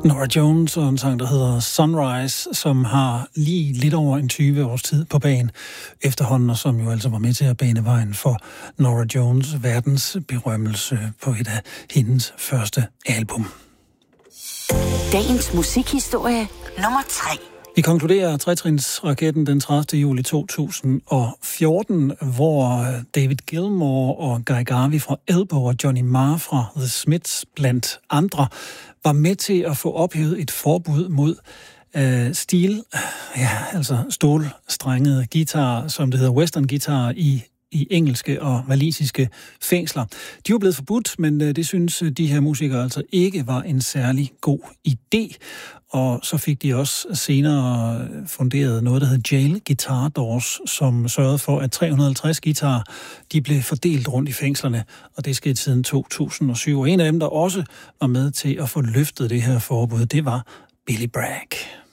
Norah Jones og en sang, der hedder Sunrise, som har lige lidt over en 20 års tid på banen efterhånden, og som jo altså var med til at bane vejen for Norah Jones' verdens berømmelse på et af hendes første album. Dagens musikhistorie nummer 3. Vi konkluderer tretrinsraketten den 30. juli 2014, hvor David Gilmour og Guy Garvey fra Elbow og Johnny Marr fra The Smiths blandt andre var med til at få ophævet et forbud mod stålstrengede guitar, som det hedder western guitar i engelske og walisiske fængsler. De var blevet forbudt, men det synes de her musikere altså ikke var en særlig god idé. Og så fik de også senere funderet noget, der hed Jail Guitar Doors, som sørgede for, at 350 guitarer, de blev fordelt rundt i fængslerne, og det skete siden 2007. Og en af dem, der også var med til at få løftet det her forbud, det var Billy Bragg.